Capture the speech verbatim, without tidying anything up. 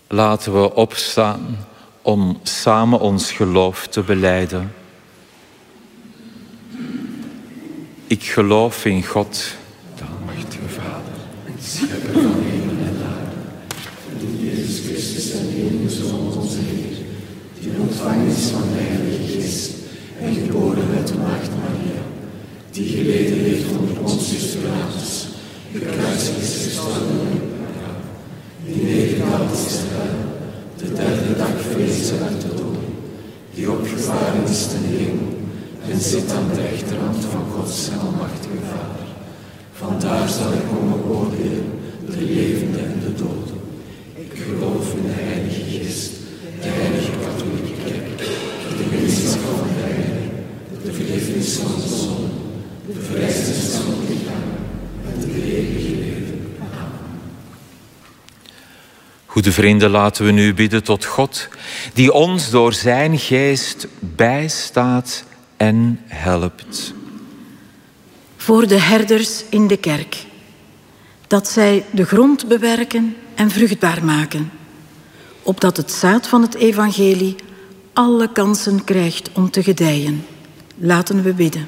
Laten we opstaan om samen ons geloof te belijden. Ik geloof in God, de almachtige Vader, schepper van hemel en aarde, en in Jezus Christus, zijn enige Zoon, onze Heer, die ontvangen is van de Heilige Geest en geboren werd door Maagd Maria, die geleden heeft onder Pontius Pilatus, gekruisigd is, gestorven en begraven, die neergedaald is ter hel, de derde dag verrezen uit de doden, die opgevaren is ten hemel en zit aan de rechterhand van God zijn almachtige Vader. Vandaar zal hij komen oordelen de levenden en de doden. Ik geloof in de Heilige Geest, de Heilige Katholieke Kerk, de gemeenschap van de heiligen, de vergiffenis van de zonden, de verrijzenis van het lichaam en het eeuwige leven. Amen. Goede vrienden, laten we nu bidden tot God, die ons door zijn geest bijstaat en helpt. Voor de herders in de kerk, dat zij de grond bewerken en vruchtbaar maken, opdat het zaad van het evangelie alle kansen krijgt om te gedijen. Laten we bidden.